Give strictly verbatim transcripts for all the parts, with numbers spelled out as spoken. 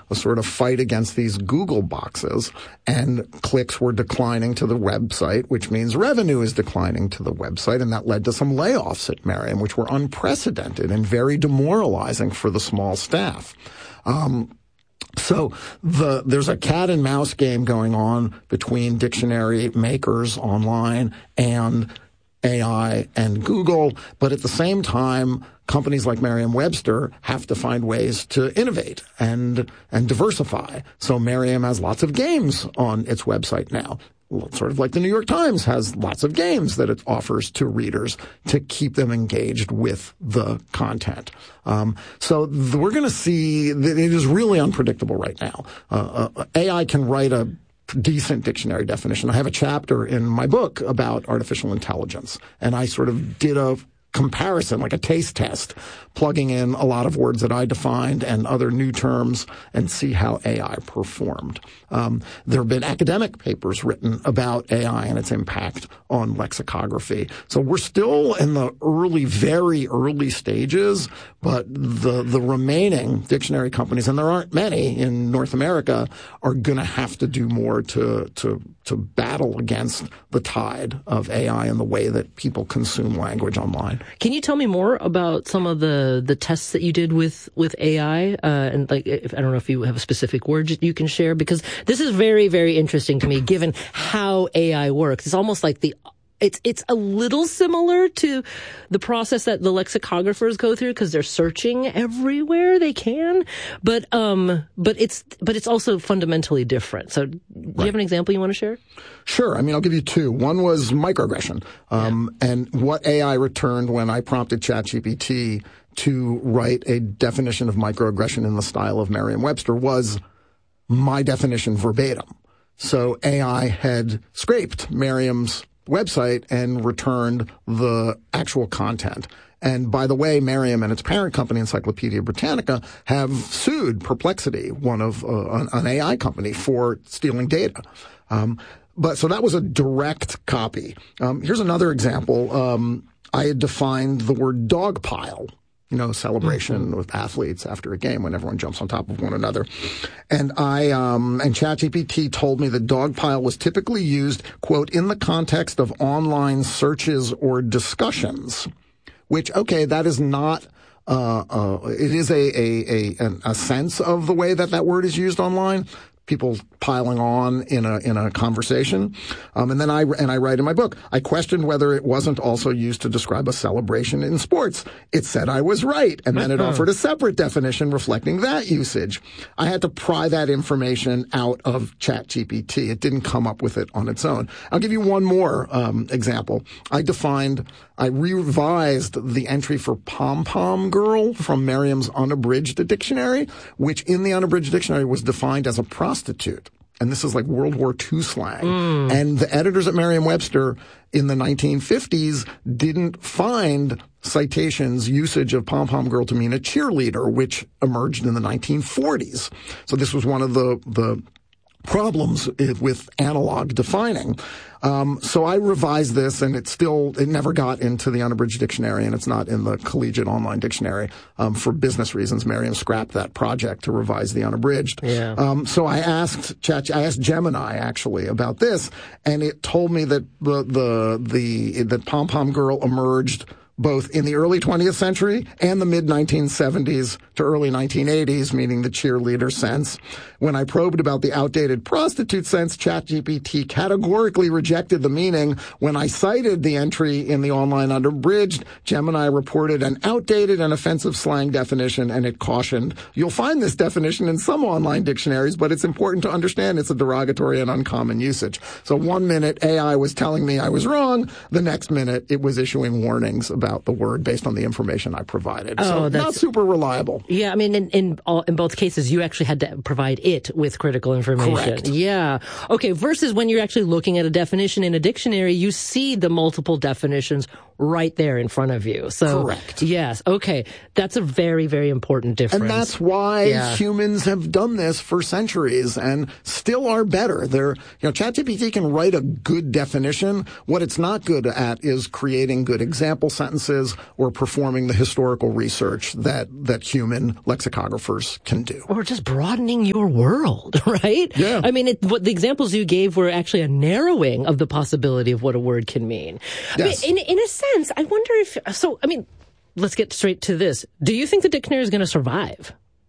a sort of fight against these Google boxes, and clicks were declining to the website, which means revenue is declining to the website, and that led to some layoffs at Merriam, which were unprecedented and very demoralizing for the small staff. Um, So the, there's a cat and mouse game going on between dictionary makers online and A I and Google, but at the same time, companies like Merriam-Webster have to find ways to innovate and and diversify. So Merriam has lots of games on its website now. Sort of like the New York Times has lots of games that it offers to readers to keep them engaged with the content. Um, so th- we're going to see that it is really unpredictable right now. Uh, uh, A I can write a decent dictionary definition. I have a chapter in my book about artificial intelligence, and I sort of did a comparison, like a taste test, plugging in a lot of words that I defined and other new terms and see how A I performed. Um, there have been academic papers written about A I and its impact on lexicography. So we're still in the early, very early stages, but the the remaining dictionary companies, and there aren't many in North America, are going to have to do more to to to battle against the tide of A I and the way that people consume language online. Can you tell me more about some of the, the tests that you did with, with A I? Uh, and like, if, I don't know if you have a specific word you can share, because this is very, very interesting to me, given how A I works. It's almost like the It's it's a little similar to the process that the lexicographers go through, because they're searching everywhere they can, but um but it's but it's also fundamentally different. So, do you right. have an example you want to share? Sure. I mean, I'll give you two. One was microaggression, um, yeah. and what A I returned when I prompted ChatGPT to write a definition of microaggression in the style of Merriam-Webster was my definition verbatim. So A I had scraped Merriam's website and returned the actual content. And by the way, Merriam and its parent company, Encyclopedia Britannica, have sued Perplexity, one of uh, an, an A I company, for stealing data. Um, but so that was a direct copy. Um, here's another example. Um, I had defined the word dogpile. You know, celebration mm-hmm. with athletes after a game when everyone jumps on top of one another. And I, um, and ChatGPT told me that dogpile was typically used, quote, in the context of online searches or discussions, which, okay, that is not, uh, uh, it is a, a, a, a sense of the way that that word is used online. People piling on in a in a conversation, um, and then I and I write in my book. I questioned whether it wasn't also used to describe a celebration in sports. It said I was right, and then it offered a separate definition reflecting that usage. I had to pry that information out of ChatGPT. It didn't come up with it on its own. I'll give you one more um, example. I defined. I revised the entry for pom-pom girl from Merriam's unabridged dictionary, which in the unabridged dictionary was defined as a prostitute. And this is like World War Two slang. Mm. And the editors at Merriam-Webster in the nineteen fifties didn't find citations usage of pom-pom girl to mean a cheerleader, which emerged in the nineteen forties. So this was one of the, the problems with analog defining. Um, so I revised this, and it still, it never got into the unabridged dictionary, and it's not in the collegiate online dictionary. Um, for business reasons, Merriam scrapped that project to revise the unabridged. Yeah. Um, so I asked Chat, I asked Gemini actually about this, and it told me that the, the, the, that Pom Pom Girl emerged both in the early twentieth century and the mid nineteen seventies to early nineteen eighties, meaning the cheerleader sense. When I probed about the outdated prostitute sense, ChatGPT categorically rejected the meaning. When I cited the entry in the online unabridged, Gemini reported an outdated and offensive slang definition, and it cautioned, you'll find this definition in some online dictionaries, but it's important to understand it's a derogatory and uncommon usage. So one minute A I was telling me I was wrong, the next minute it was issuing warnings about the word based on the information I provided. Oh, so that's not super reliable. Yeah, I mean, in in, all, in both cases, you actually had to provide it with critical information. Correct. Yeah. Okay, versus when you're actually looking at a definition in a dictionary, you see the multiple definitions right there in front of you. So, correct. Yes. Okay. That's a very, very important difference. And that's why yeah. humans have done this for centuries and still are better. They're, you know, ChatGPT can write a good definition. What it's not good at is creating good example sentences sentences or performing the historical research that, that human lexicographers can do. Or just broadening your world, right? Yeah. I mean, it, what the examples you gave were actually a narrowing of the possibility of what a word can mean. Yes. I mean, in, in a sense, I wonder if, so, I mean, let's get straight to this. Do you think the dictionary is going to survive?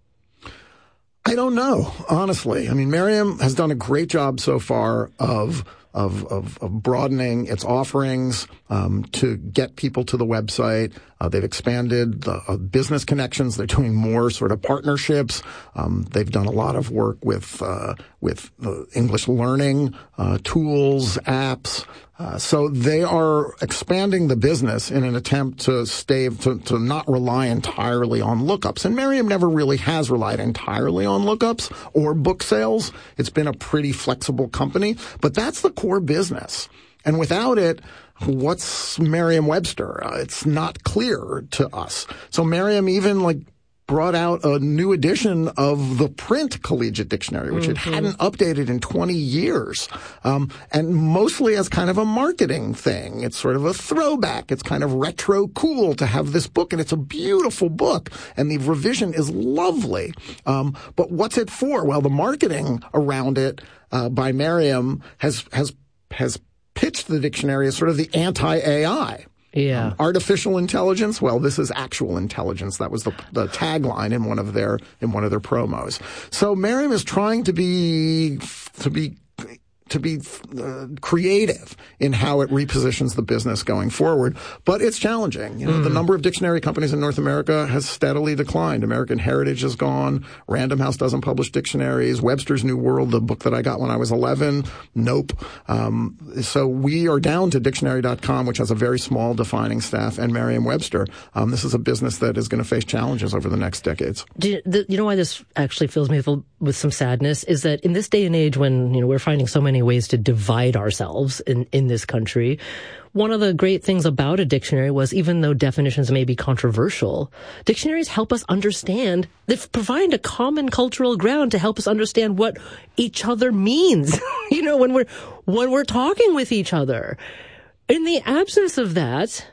I don't know, honestly. I mean, Merriam has done a great job so far of Of, of, of broadening its offerings um, to get people to the website. Uh, they've expanded the uh, business connections. They're doing more sort of partnerships. Um, they've done a lot of work with uh, with uh, English learning uh, tools, apps. Uh, so they are expanding the business in an attempt to stave to, to not rely entirely on lookups. And Merriam never really has relied entirely on lookups or book sales. It's been a pretty flexible company, but that's the core business. And without it, what's Merriam-Webster? Uh, it's not clear to us. So Merriam even like brought out a new edition of the print collegiate dictionary, which mm-hmm. it hadn't updated in twenty years, um, and mostly as kind of a marketing thing. It's sort of a throwback. It's kind of retro cool to have this book, and it's a beautiful book, and the revision is lovely. Um, but what's it for? Well, the marketing around it uh, by Merriam has has has pitched the dictionary as sort of the anti-A I. Yeah. Um, artificial intelligence. Well, this is actual intelligence. That was the, the tagline in one of their in one of their promos. So Merriam is trying to be to be to be uh, creative in how it repositions the business going forward, but it's challenging. You know, mm. the number of dictionary companies in North America has steadily declined. American Heritage is gone. Random House doesn't publish dictionaries. Webster's New World, the book that I got when I was eleven, nope. Um, so we are down to dictionary dot com, which has a very small defining staff, and Merriam-Webster. Um, this is a business that is going to face challenges over the next decades. Do you, the, you know why this actually fills me with, with some sadness is that in this day and age when, you know, we're finding so many ways to divide ourselves in, in this country, one of the great things about a dictionary was, even though definitions may be controversial, dictionaries help us understand, they provide a common cultural ground to help us understand what each other means, you know, when we're, when we're talking with each other. In the absence of that,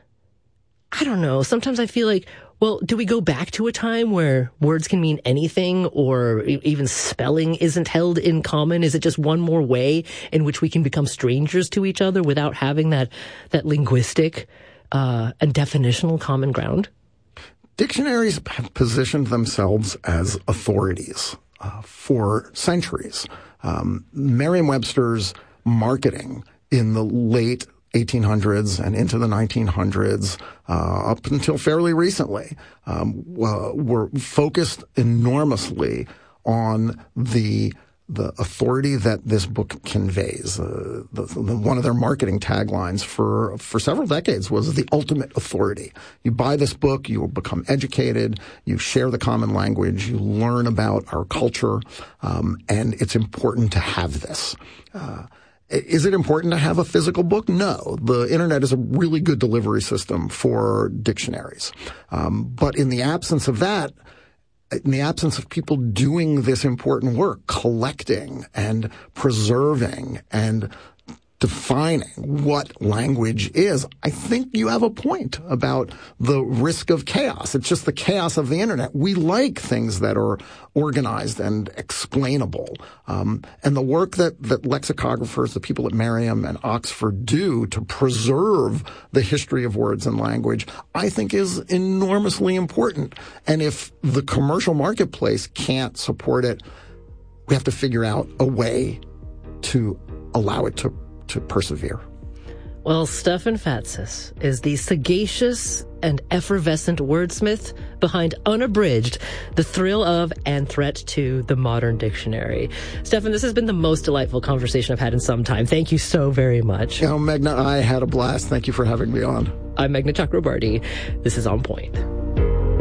I don't know, sometimes I feel like, well, do we go back to a time where words can mean anything, or even spelling isn't held in common? Is it just one more way in which we can become strangers to each other without having that that linguistic uh, and definitional common ground? Dictionaries have positioned themselves as authorities uh, for centuries. Um, Merriam-Webster's marketing in the late eighteen hundreds and into the nineteen hundreds, uh, up until fairly recently, um, uh, were focused enormously on the the authority that this book conveys. Uh, the, the, one of their marketing taglines for for several decades was the ultimate authority. You buy this book, you will become educated, you share the common language, you learn about our culture, um, and it's important to have this. Uh, Is it important to have a physical book? No. The internet is a really good delivery system for dictionaries. Um, but in the absence of that, in the absence of people doing this important work, collecting and preserving and defining what language is, I think you have a point about the risk of chaos. It's just the chaos of the internet. We like things that are organized and explainable. Um, and the work that, that lexicographers, the people at Merriam and Oxford do to preserve the history of words and language, I think is enormously important. And if the commercial marketplace can't support it, we have to figure out a way to allow it to to persevere. Well, Stefan Fatsis is the sagacious and effervescent wordsmith behind Unabridged, the thrill of and threat to the modern dictionary. Stefan, this has been the most delightful conversation I've had in some time. Thank you so very much. You know, Meghna, I had a blast. Thank you for having me on. I'm Meghna Chakrabarty. This is On Point.